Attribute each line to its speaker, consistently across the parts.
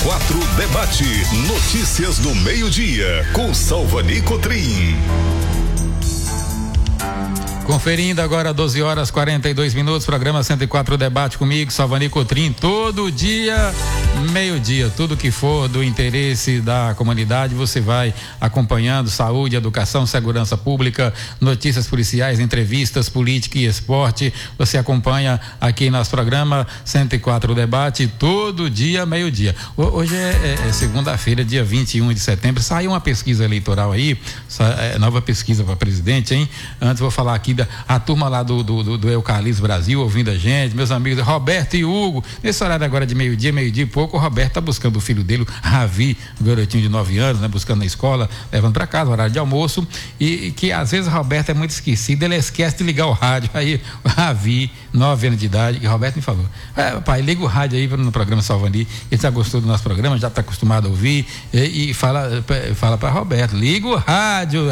Speaker 1: 104 Debate. Notícias do meio-dia com Salvani Cotrim.
Speaker 2: Conferindo agora 12h42, programa 104 Debate comigo, Salvani Cotrim, todo dia, meio-dia, tudo que for do interesse da comunidade, você vai acompanhando: saúde, educação, segurança pública, notícias policiais, entrevistas, política e esporte. Você acompanha aqui nosso programa 104 Debate, todo dia, meio-dia. Hoje é segunda-feira, dia 21 de setembro. Saiu uma pesquisa eleitoral aí, nova pesquisa para presidente, hein? Antes vou falar aqui a turma lá do Eucalipto Brasil ouvindo a gente, meus amigos Roberto e Hugo. Nesse horário agora de meio-dia e pouco, o Roberto tá buscando o filho dele, Ravi, um garotinho de 9 anos, né? Buscando na escola, levando para casa, horário de almoço, e que às vezes o Roberto é muito esquecido, ele esquece de ligar o rádio. Aí o Ravi, 9 anos de idade, e o Roberto me falou: pai, liga o rádio aí no programa Salvani, ele já gostou do nosso programa, já está acostumado a ouvir, e fala para Roberto: liga o rádio.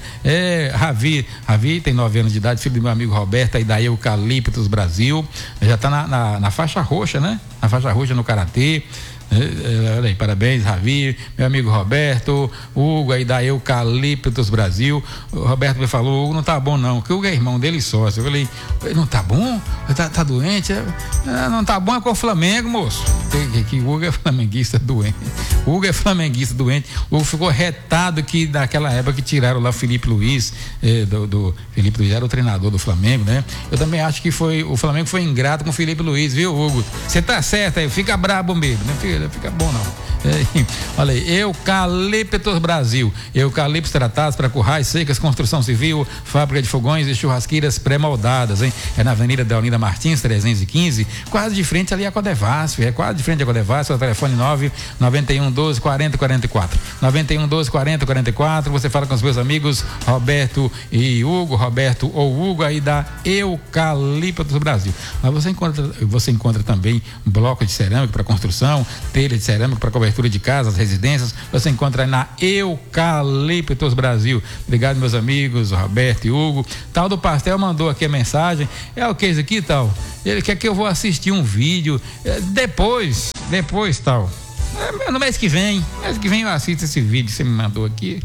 Speaker 2: Ravi tem 9 anos de idade, filho do meu amigo Roberto, aí da Eucaliptos Brasil, já está na faixa roxa, né? Na faixa roxa no karatê. Olha aí, parabéns, Ravi, meu amigo Roberto, Hugo aí da Eucaliptos Brasil. O Roberto me falou: Hugo não tá bom não, porque o Hugo é irmão dele sócio. Eu falei: não tá bom? Tá doente? Não tá bom, é com o Flamengo, moço. Que o Hugo é flamenguista doente. O Hugo é flamenguista doente. O Hugo ficou retado que naquela época que tiraram lá Felipe Luiz, Felipe Luiz era o treinador do Flamengo, né? Eu também acho que o Flamengo foi ingrato com o Felipe Luiz, viu, Hugo? Você tá certo aí, fica brabo mesmo, né? Fica bom não. Olha aí, Eucaliptos Brasil, eucaliptos tratados para currais, secas, construção civil, fábrica de fogões e churrasqueiras pré-moldadas, hein? É na Avenida Deolinda Martins, 315, quase de frente ali a Codevasf, quase de frente a Codevasf. O telefone 991 12 40 44, 91 12 40 44. Você fala com os meus amigos Roberto e Hugo, Roberto ou Hugo aí da Eucaliptos Brasil. Mas você encontra também bloco de cerâmica para construção, telha de cerâmica para cobertura de casas, residências. Você encontra aí na Eucaliptos Brasil. Obrigado, meus amigos Roberto e Hugo. Tal do Pastel mandou aqui a mensagem: é o que isso aqui, tal? Ele quer que eu vou assistir um vídeo depois tal. No mês que vem eu assisto esse vídeo que você me mandou aqui.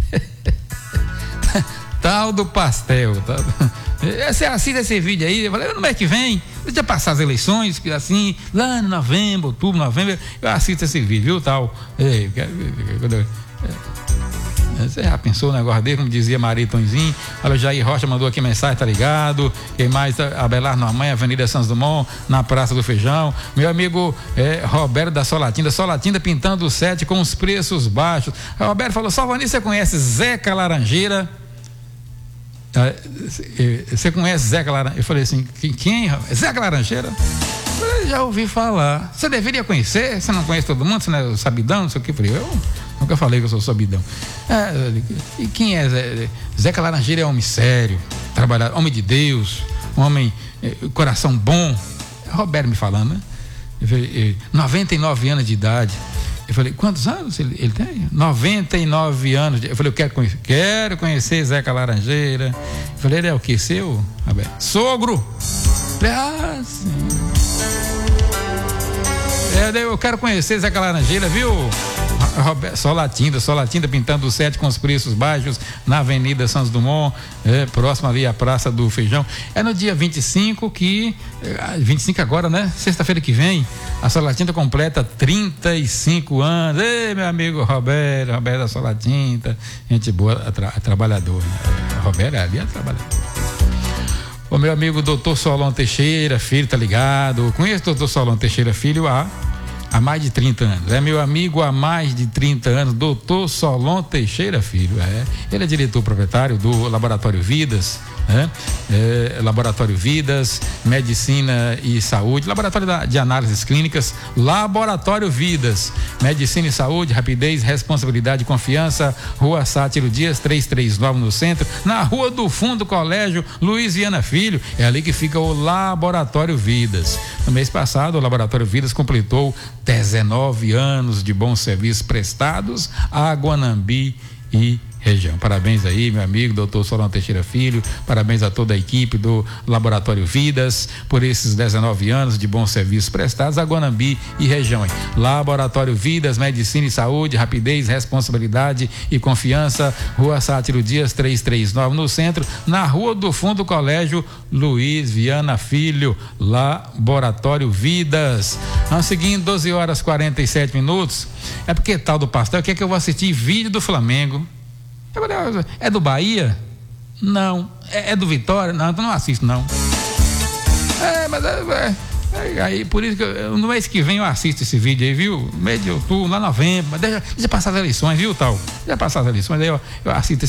Speaker 2: Tal do Pastel, tá? Você assiste esse vídeo aí, eu falei: no mês que vem, deixa passar as eleições, assim, lá em outubro, novembro, eu assisto esse vídeo, viu, tal? Você já pensou no negócio dele, como dizia Maritonzinho? Olha, o Jair Rocha mandou aqui mensagem, tá ligado? Quem mais? Abelardo Nomanha, Avenida Santos Dumont, na Praça do Feijão. Meu amigo Roberto da Solatinda pintando o set com os preços baixos. O Roberto falou: Salvani, você conhece Zeca Laranjeira? Você conhece Zeca Laranjeira? Eu falei assim: quem? Zeca Laranjeira? Eu já ouvi falar. Você deveria conhecer? Você não conhece todo mundo? Você não é sabidão? Não sei o que. Eu falei: eu nunca falei que eu sou sabidão. E quem é? Zeca Laranjeira é homem sério, trabalhador, homem de Deus, homem, coração bom. Roberto me falando, né? Eu falei: 99 anos de idade. Eu falei: quantos anos ele tem? 99 anos. Eu falei: eu quero conhecer Zeca Laranjeira. Eu falei: ele é o que seu, Roberto? Sogro. Eu falei: sim. Eu quero conhecer Zeca Laranjeira, viu? Solatinda pintando o set com os preços baixos na Avenida Santos Dumont, próximo ali à Praça do Feijão. É no dia 25 agora, né? Sexta-feira que vem, a Solatinda completa 35 anos. Ei, meu amigo Roberto da Solatinda, gente boa, trabalhador, né? Roberto ali é trabalhador. O meu amigo Dr. Solon Teixeira Filho, tá ligado? Conheço o Dr. Solon Teixeira Filho há mais de 30 anos. É meu amigo há mais de 30 anos, Dr. Solon Teixeira Filho. Ele é diretor proprietário do Laboratório Vidas, Laboratório Vidas, Medicina e Saúde, Laboratório de Análises Clínicas, Laboratório Vidas, Medicina e Saúde, rapidez, responsabilidade e confiança, Rua Sátiro Dias, 339 no centro, na Rua do Fundo Colégio Luiz Viana Filho. É ali que fica o Laboratório Vidas. No mês passado, o Laboratório Vidas completou 19 anos de bons serviços prestados a Guanambi e região. Parabéns aí, meu amigo, doutor Solano Teixeira Filho, parabéns a toda a equipe do Laboratório Vidas, por esses 19 anos de bons serviços prestados a Guanambi e região. Laboratório Vidas, Medicina e Saúde, rapidez, responsabilidade e confiança, Rua Sátiro Dias 339, no centro, na Rua do Fundo, Colégio Luiz Viana Filho, Laboratório Vidas. Vamos seguindo, 12h47. É porque tal do pastel, quer que eu vou assistir vídeo do Flamengo? É do Bahia? Não. É do Vitória? Não, então não assisto, não. Aí, por isso que no mês que vem eu assisto esse vídeo aí, viu? Mês de outubro, lá em novembro, deixa passar as eleições, viu, tal? Já passar as eleições, aí eu assisto